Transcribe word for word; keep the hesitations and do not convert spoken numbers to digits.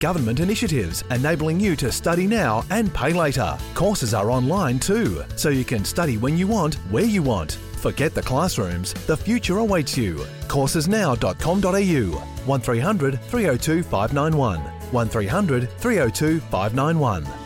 Government initiatives enabling you to study now and pay later. Courses are online too, so you can study when you want, where you want. Forget the classrooms, the future awaits you. courses now dot com dot a u, one three hundred three oh two five nine one, one three hundred three oh two five nine one.